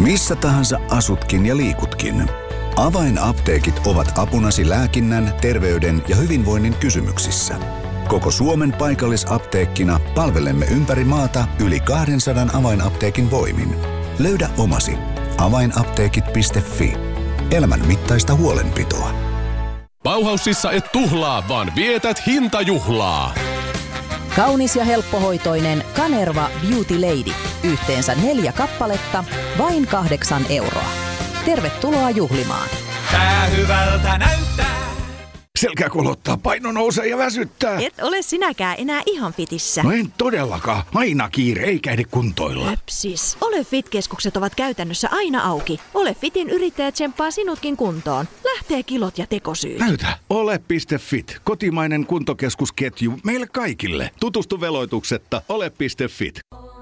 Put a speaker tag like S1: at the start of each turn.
S1: Missä tahansa asutkin ja liikutkin. Avainapteekit ovat apunasi lääkinnän, terveyden ja hyvinvoinnin kysymyksissä. Koko Suomen paikallisapteekkina palvelemme ympäri maata yli 200 avainapteekin voimin. Löydä omasi. Avainapteekit.fi. Elämän mittaista huolenpitoa.
S2: Bauhausissa et tuhlaa, vaan vietät hintajuhlaa.
S3: Kaunis ja helppohoitoinen Kanerva Beauty Lady. Yhteensä 4 kappaletta, vain 8 €. Tervetuloa juhlimaan.
S4: Tää hyvältä näyttää.
S5: Selkä kolottaa, paino nousee ja väsyttää.
S6: Et ole sinäkään enää ihan fitissä.
S5: No en todellakaan. Aina kiire, eikä ehdi kuntoilla.
S6: Höpsis. Ole Fit-keskukset ovat käytännössä aina auki. Ole Fitin yrittäjä tsemppaa sinutkin kuntoon. Lähtee kilot ja tekosyyt.
S5: Näytä. Ole.fit. Kotimainen kuntokeskusketju meille kaikille. Tutustu veloituksetta. Ole.fit.